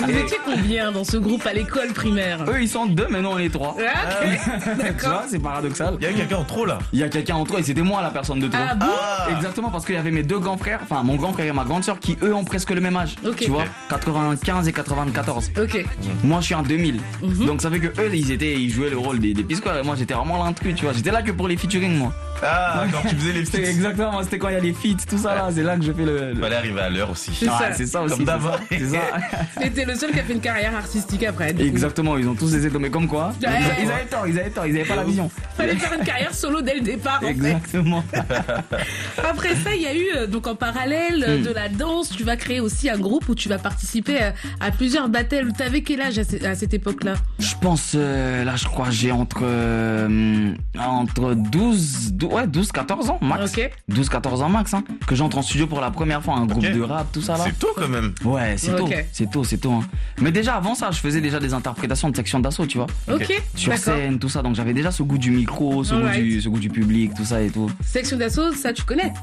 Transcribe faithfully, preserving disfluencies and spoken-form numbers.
Vous étiez combien dans ce groupe à l'école primaire? Eux, ils sont deux, mais nous, on est trois. Ah, ok. Tu D'accord. vois, c'est paradoxal. Il y a quelqu'un en trop là. Il y a quelqu'un en trop et c'était moi la personne de trop. Ah bon? Ah. Exactement, parce qu'il y avait mes deux grands frères, enfin mon grand frère et ma grande sœur qui eux ont presque le même âge. Ok. Tu vois, quatre-vingt-quinze et quatre-vingt-quatorze. Ok. Moi je suis en deux mille. Mhm. Donc ça fait que eux ils étaient ils jouaient le rôle des, des piscoires et moi j'étais vraiment l'intrus, tu vois. J'étais là que pour les featuring moi. Ah, quand tu faisais les C'était petites. exactement, moi, c'était quand il y a les feats, tout ça là, c'est là que je fais le. le- Fallait arriver à l'heure aussi. C'est Ah, ça. c'est ça aussi. Comme c'est d'avant. ça, C'est ça. C'était le seul qui a fait une carrière artistique après. du coup. Exactement, ils ont tous des étoiles, mais comme quoi. Ouais. Ils, ils avaient tort, ils avaient tort, ils avaient pas la vision. Fallait faire une carrière solo dès le départ. En fait. Exactement. Après ça, il y a eu euh, donc en parallèle euh, Hmm. de la danse, tu vas créer aussi un groupe où tu vas participer à, à plusieurs battles. T'avais quel âge à, ce- à cette époque-là? Je pense, euh, là, je crois, j'ai entre, euh, entre douze, dou- ouais, douze, quatorze ans, max. Ok. douze, quatorze ans max, hein. Que j'entre en studio pour la première fois, un groupe Ok. de rap, tout ça là. C'est tôt quand même. Ouais, c'est tôt, Ok. c'est tôt, c'est tôt, hein. Mais déjà, avant ça, je faisais déjà des interprétations de section d'assaut, tu vois. Ok. Sur D'accord. scène, tout ça. Donc j'avais déjà ce goût du micro, ce, goût Alright. du, ce goût du public, tout ça et tout. Section d'assaut, ça tu connais?